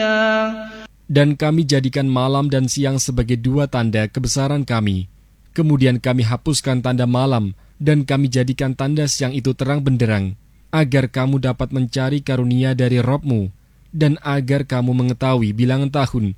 آياتنا. Dan kami jadikan malam dan siang sebagai dua tanda kebesaran kami. Kemudian kami hapuskan tanda malam, dan kami jadikan tanda siang itu terang benderang, agar kamu dapat mencari karunia dari Rabb-Mu, dan agar kamu mengetahui bilangan tahun